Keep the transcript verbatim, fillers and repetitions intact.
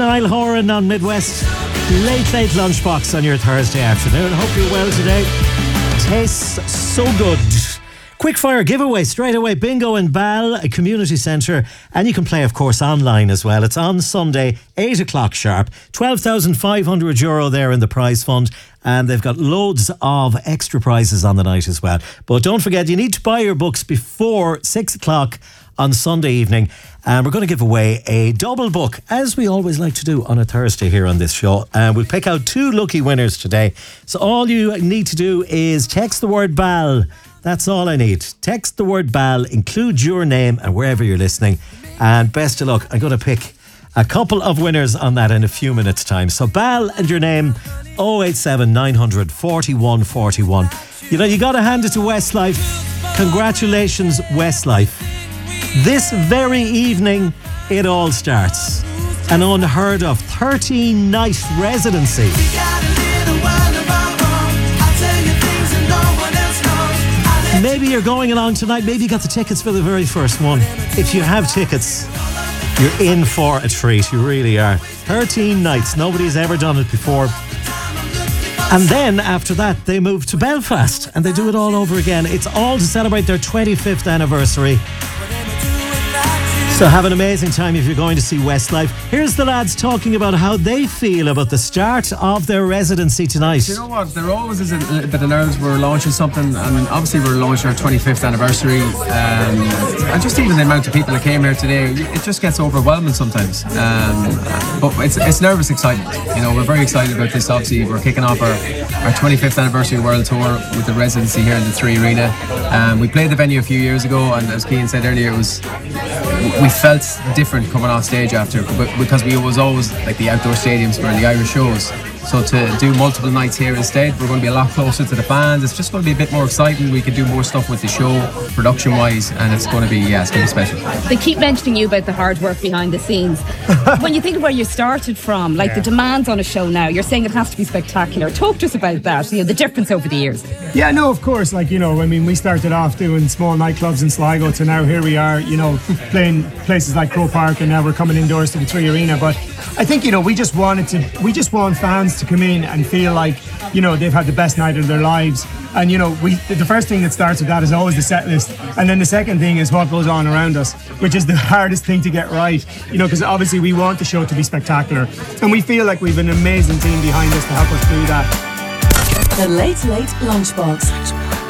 Niall Horan on Midwest. Late, late lunchbox on your Thursday afternoon. Hope you're well today. Tastes so good. Quickfire giveaway straight away. Bingo in Bal, a community centre. And you can play, of course, online as well. It's on Sunday, eight o'clock sharp. twelve thousand five hundred euro there in the prize fund. And they've got loads of extra prizes on the night as well. But don't forget, you need to buy your books before six o'clock on Sunday evening. And we're going to give away a double book, as we always like to do on a Thursday here on this show. And we'll pick out two lucky winners today. So all you need to do is text the word BAL. That's all I need. Text the word BAL, include your name and wherever you're listening. And best of luck. I'm going to pick a couple of winners on that in a few minutes' time. So BAL and your name, oh eight seven nine hundred forty-one forty-one. You know, you got to hand it to Westlife. Congratulations, Westlife. This very evening, it all starts. An unheard of thirteen night residency. Maybe you're going along tonight. Maybe you got the tickets for the very first one. If you have tickets, you're in for a treat. You really are. thirteen nights. Nobody's ever done it before. And then after that, they move to Belfast and they do it all over again. It's all to celebrate their twenty-fifth anniversary. So have an amazing time if you're going to see Westlife. Here's the lads talking about how they feel about the start of their residency tonight. You know what? There always is a little bit of nerves. We're launching something. I mean, obviously we're launching our twenty-fifth anniversary. Um, and just even the amount of people that came here today, it just gets overwhelming sometimes. Um, but it's, it's nervous excitement. You know, we're very excited about this. Obviously, we're kicking off our, our twenty-fifth anniversary world tour with the residency here in the Three Arena. Um, we played the venue a few years ago, and as Cian said earlier, it was we felt different coming off stage after, because we was always like the outdoor stadiums for the Irish shows. So to do multiple nights here instead, we're going to be a lot closer to the fans. It's just going to be a bit more exciting. We can do more stuff with the show, production wise, and it's going to be, yeah, it's going to be special. They keep mentioning you about the hard work behind the scenes. When you think of where you started from, like yeah. the demands on a show now, you're saying it has to be spectacular. Talk to us about that, you know, the difference over the years. Yeah, no, of course. Like, you know, I mean, we started off doing small nightclubs in Sligo to now here we are, you know, playing places like Croke Park, and now we're coming indoors to the Three Arena. But I think, you know, we just wanted to, we just want fans to come in and feel like, you know, they've had the best night of their lives. And, you know, we the first thing that starts with that is always the set list. And then the second thing is what goes on around us, which is the hardest thing to get right, you know, because obviously we want the show to be spectacular. And we feel like we've an amazing team behind us to help us do that. The Late Late Lunchbox.